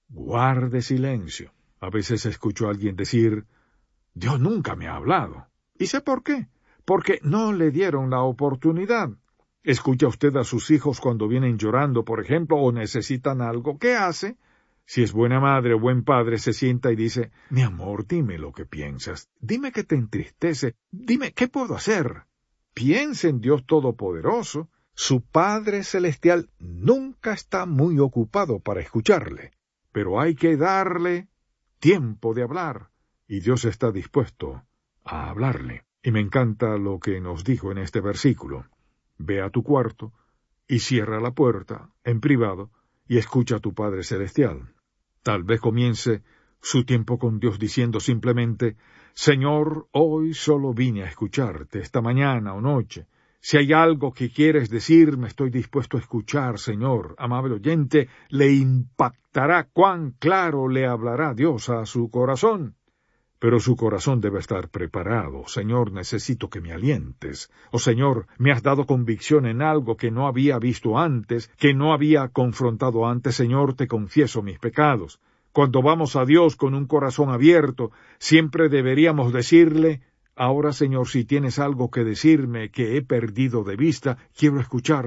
guarde silencio. A veces escucho a alguien decir, Dios nunca me ha hablado. ¿Y sé por qué? Porque no le dieron la oportunidad. ¿Escucha usted a sus hijos cuando vienen llorando, por ejemplo, o necesitan algo? ¿Qué hace? Si es buena madre o buen padre, se sienta y dice, mi amor, dime lo que piensas. Dime qué te entristece. Dime, ¿qué puedo hacer? Piensa en Dios Todopoderoso. Su Padre Celestial nunca está muy ocupado para escucharle. Pero hay que darle tiempo de hablar, y Dios está dispuesto a hablarle. Y me encanta lo que nos dijo en este versículo. Ve a tu cuarto y cierra la puerta en privado y escucha a tu Padre Celestial. Tal vez comience su tiempo con Dios diciendo simplemente, Señor, hoy solo vine a escucharte, esta mañana o noche. Si hay algo que quieres decirme, estoy dispuesto a escuchar, Señor. Amable oyente, le impactará cuán claro le hablará Dios a su corazón. Pero su corazón debe estar preparado. Señor, necesito que me alientes. O Señor, me has dado convicción en algo que no había visto antes, que no había confrontado antes. Señor, te confieso mis pecados. Cuando vamos a Dios con un corazón abierto, siempre deberíamos decirle, ahora, Señor, si tienes algo que decirme que he perdido de vista, quiero escucharlo.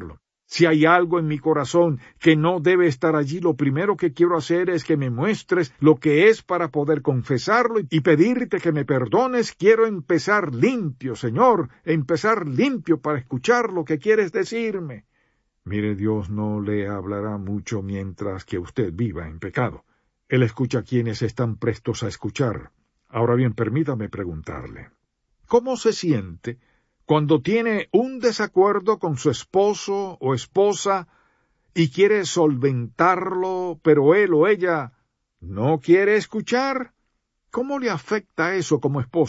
Si hay algo en mi corazón que no debe estar allí, lo primero que quiero hacer es que me muestres lo que es para poder confesarlo y pedirte que me perdones. Quiero empezar limpio, Señor, empezar limpio para escuchar lo que quieres decirme. Mire, Dios no le hablará mucho mientras que usted viva en pecado. Él escucha a quienes están prestos a escuchar. Ahora bien, permítame preguntarle, ¿cómo se siente cuando tiene un desacuerdo con su esposo o esposa y quiere solventarlo, pero él o ella no quiere escuchar? ¿Cómo le afecta eso como esposo?